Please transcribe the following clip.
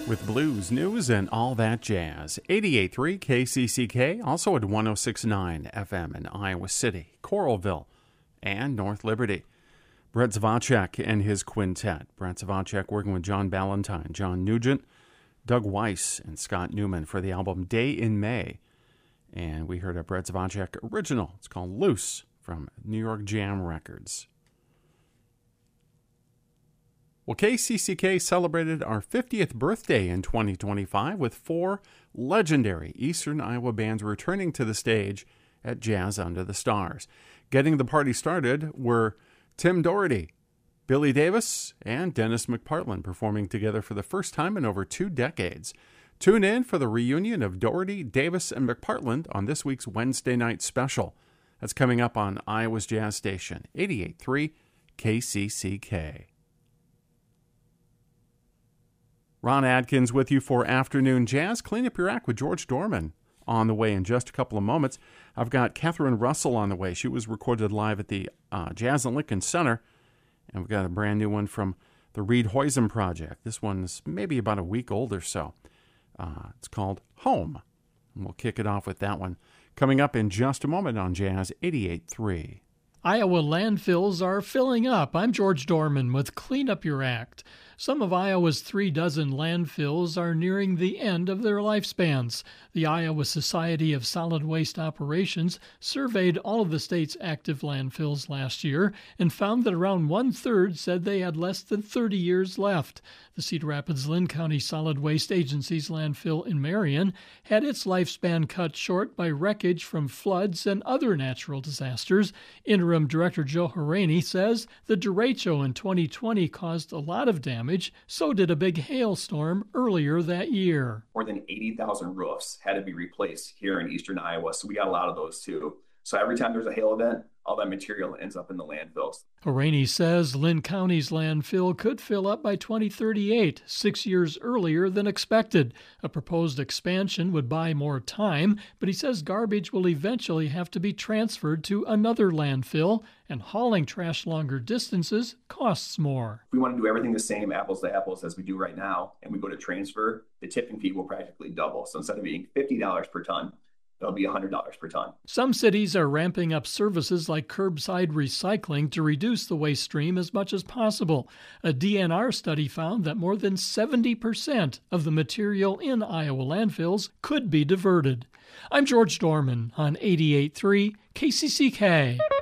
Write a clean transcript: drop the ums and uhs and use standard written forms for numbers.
with blues, news, and all that jazz. 88.3 KCCK, also at 106.9 FM in Iowa City, Coralville, and North Liberty. Brett Zvacek and his quintet. Brett Zvacek working with John Ballantyne, John Nugent, Doug Weiss, and Scott Newman for the album Day in May. And we heard a Brett Zvacek original. It's called Loose from New York Jam Records. Well, KCCK celebrated our 50th birthday in 2025 with 4 legendary Eastern Iowa bands returning to the stage at Jazz Under the Stars. Getting the party started were Tim Doherty, Billy Davis, and Dennis McPartland performing together for the first time in over 2 decades. Tune in for the reunion of Doherty, Davis, and McPartland on this week's Wednesday night special. That's coming up on Iowa's Jazz Station, 88.3 KCCK. Ron Adkins with you for Afternoon Jazz. Clean Up Your Act with George Dorman on the way in just a couple of moments. I've got Catherine Russell on the way. She was recorded live at the Jazz and Lincoln Center. And we've got a brand new one from the Reed Hoysen Project. This one's maybe about a week old or so. It's called Home. And we'll kick it off with that one coming up in just a moment on Jazz 88.3. Iowa landfills are filling up. I'm George Dorman with Clean Up Your Act. Some of Iowa's 36 landfills are nearing the end of their lifespans. The Iowa Society of Solid Waste Operations surveyed all of the state's active landfills last year and found that around 1/3 said they had less than 30 years left. The Cedar Rapids-Linn County Solid Waste Agency's landfill in Marion had its lifespan cut short by wreckage from floods and other natural disasters. Interim Director Joe Horaney says the derecho in 2020 caused a lot of damage. So did a big hailstorm earlier that year. More than 80,000 roofs had to be replaced here in eastern Iowa, so we got a lot of those too. So every time there's a hail event, all that material ends up in the landfills. Horaney says Linn County's landfill could fill up by 2038, 6 years earlier than expected. A proposed expansion would buy more time, but he says garbage will eventually have to be transferred to another landfill, and hauling trash longer distances costs more. We want to do everything the same, apples to apples, as we do right now, and we go to transfer, the tipping fee will practically double. So instead of being $50 per ton, it'll be $100 per ton. Some cities are ramping up services like curbside recycling to reduce the waste stream as much as possible. A DNR study found that more than 70% of the material in Iowa landfills could be diverted. I'm George Dorman on 88.3 KCCK.